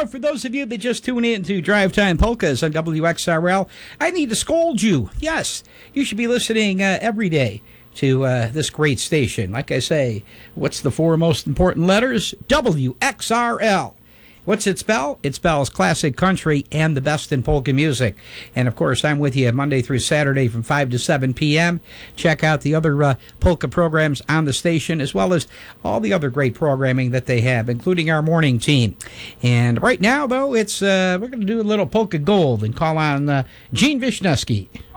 Now, for those of you that just tune in to Drive Time Polkas on WXRL, I need to scold you. Yes, you should be listening every day to this great station. Like I say, what's the four most important letters? WXRL. What's it spell? It spells classic country and the best in polka music. And, of course, I'm with you Monday through Saturday from 5 to 7 p.m. Check out the other polka programs on the station, as well as all the other great programming that they have, including our morning team. And right now, though, it's we're going to do a little polka gold and call on Gene Wisniewski.